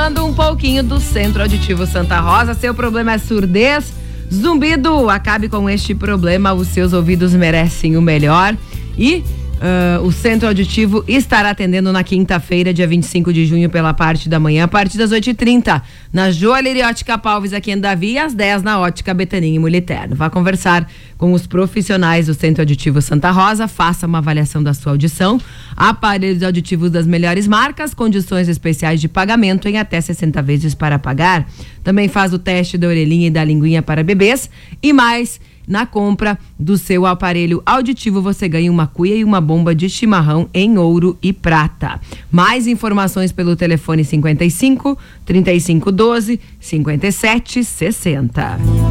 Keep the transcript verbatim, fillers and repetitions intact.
Falando um pouquinho do Centro Auditivo Santa Rosa, seu problema é surdez, zumbido, acabe com este problema, os seus ouvidos merecem o melhor. E uh, o Centro Auditivo estará atendendo na quinta-feira, dia vinte e cinco de junho, pela parte da manhã, a partir das oito e trinta, na Joalheria Ótica Palves, aqui em Davi, e às dez na Ótica Betaninha e Muliterno. Vá conversar com os profissionais do Centro Auditivo Santa Rosa, faça uma avaliação da sua audição, aparelhos auditivos das melhores marcas, condições especiais de pagamento em até sessenta vezes para pagar. Também faz o teste da orelhinha e da linguinha para bebês e mais. Na compra do seu aparelho auditivo, você ganha uma cuia e uma bomba de chimarrão em ouro e prata. Mais informações pelo telefone cinquenta e cinco, trinta e cinco doze, cinquenta e sete sessenta.